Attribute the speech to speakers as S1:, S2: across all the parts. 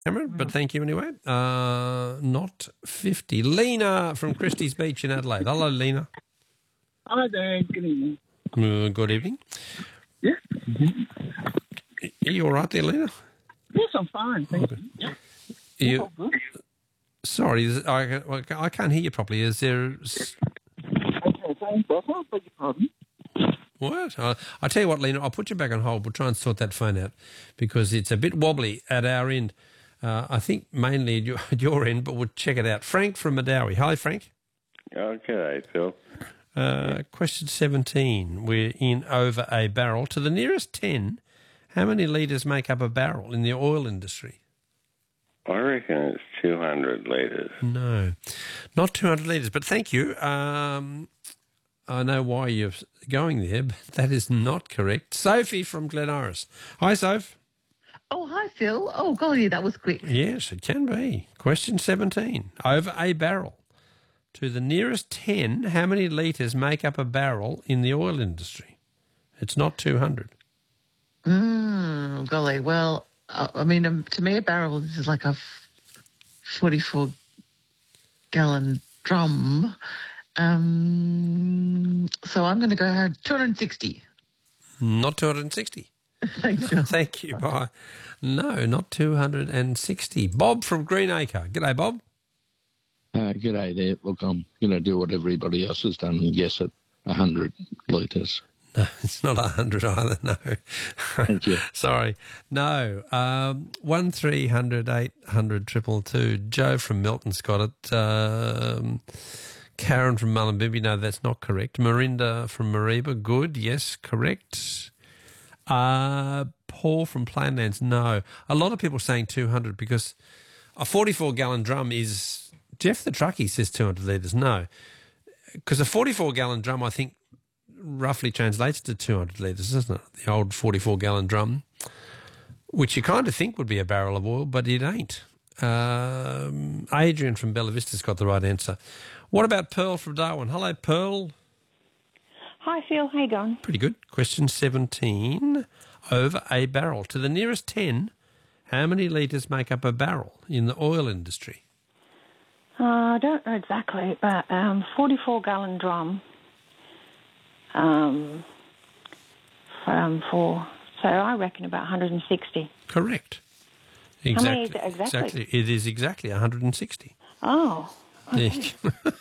S1: Cameron, but thank you anyway. Not 50. Lena from Christie's Beach in Adelaide. Hello, Lena.
S2: Hi there, good evening.
S1: Good evening.
S2: Yeah.
S1: Are you all right there, Lena?
S2: Yes, I'm fine, thank you. Yeah.
S1: Sorry, I can't hear you properly. Is there...
S2: Okay, fine, better, beg your pardon.
S1: What? I'll tell you what, Lena, I'll put you back on hold. We'll try and sort that phone out because it's a bit wobbly at our end. I think mainly at your end, but we'll check it out. Frank from Madawi. Hi, Frank.
S3: Okay, Phil.
S1: Question 17. We're in over a barrel. To the nearest 10, how many litres make up a barrel in the oil industry?
S3: I reckon it's 200 litres.
S1: No, not 200 litres, but thank you. I know why you're going there, but that is not correct. Sophie from Glen Iris. Hi, Soph.
S4: Oh, hi, Phil. Oh, golly, that was quick.
S1: Yes, it can be. Question 17. Over a barrel. To the nearest 10, how many litres make up a barrel in the oil industry? It's not 200.
S4: Golly, well, I mean, to me, a barrel is like a 44-gallon drum. So I'm going to go 260.
S1: Not 260.
S4: Thanks, Phil.
S1: Thank you. Bye. No, not 260. Bob from Greenacre. G'day, Bob.
S5: G'day there. Look, I'm going to do what everybody else has done and guess at 100 litres.
S1: No, it's not 100 either, no.
S5: Thank you.
S1: Sorry. No. 1300 800 222. Joe from Milton's got it. Karen from Mullumbimby, no, that's not correct. Marinda from Mareeba, good, yes, correct. Paul from Plainlands, no. A lot of people saying 200 because a 44-gallon drum is... Jeff the truckie says 200 litres, no. Because a 44-gallon drum, I think, roughly translates to 200 litres, doesn't it? The old 44-gallon drum, which you kind of think would be a barrel of oil, but it ain't. Adrian from Bella Vista's got the right answer. What about Pearl from Darwin? Hello, Pearl.
S6: Hi, Phil. How you going?
S1: Pretty good. Question 17. Over a barrel. To the nearest 10, how many litres make up a barrel in the oil industry?
S6: I don't know exactly, but 44-gallon drum so I reckon about 160.
S1: Correct.
S6: Exactly. How many is it exactly?
S1: It is exactly 160.
S6: Oh. Okay.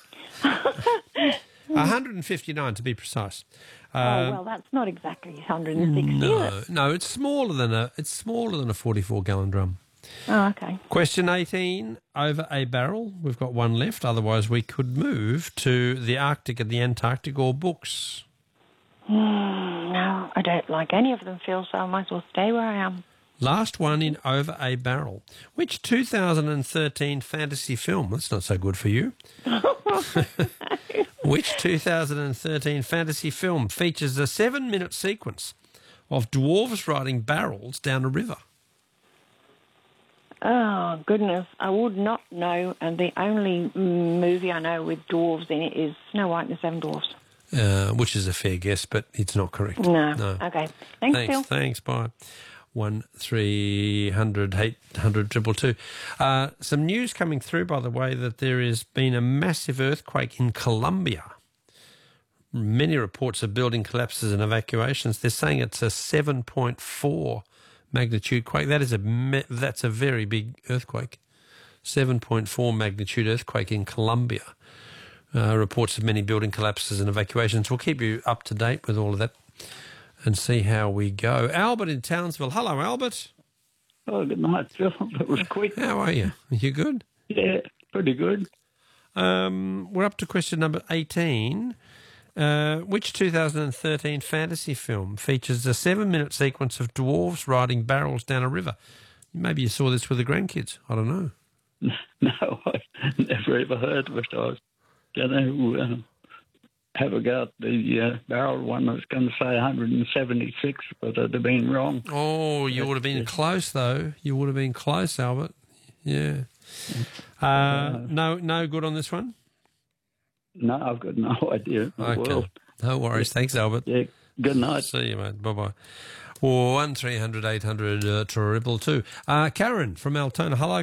S1: 159 to be precise.
S6: Well, that's not exactly 160.
S1: No, it's smaller than a 44-gallon drum.
S6: Oh, okay.
S1: Question 18, over a barrel. We've got one left. Otherwise, we could move to the Arctic and the Antarctic or books.
S6: No, I don't like any of them, Phil, so I might as well stay where I am.
S1: Last one in over a barrel. Which 2013 fantasy film, that's not so good for you, which 2013 fantasy film features a 7-minute sequence of dwarves riding barrels down a river?
S6: Oh, goodness, I would not know, and the only movie I know with dwarves in it is Snow White and the Seven Dwarfs.
S1: Which is a fair guess, but it's not correct.
S6: No. Okay. Thanks, Phil.
S1: Thanks, bye. 1300 800 222. Some news coming through, by the way, that there has been a massive earthquake in Colombia. Many reports of building collapses and evacuations. They're saying it's a 7.4 magnitude quake. That's a very big earthquake. 7.4 magnitude earthquake in Colombia. Reports of many building collapses and evacuations. We'll keep you up to date with all of that and see how we go. Albert in Townsville. Hello, Albert.
S2: Oh, good night, Phil. That was quick.
S1: How are you? Are you good?
S2: Yeah, pretty good.
S1: We're up to question number 18. Which 2013 fantasy film features a 7-minute sequence of dwarves riding barrels down a river? Maybe you saw this with the grandkids. I don't know.
S2: No, I never ever heard of it. I was going to have a go at the barrel one. I was going to say 176, but I'd have been wrong.
S1: Oh, you would have been close, though. You would have been close, Albert. Yeah. No good on this one?
S2: No, I've got no idea.
S1: Okay. No worries. Thanks, Albert.
S2: Yeah. Good night.
S1: See you, mate. Bye-bye. Or 1300 800 222. Karen from Altona. Hello,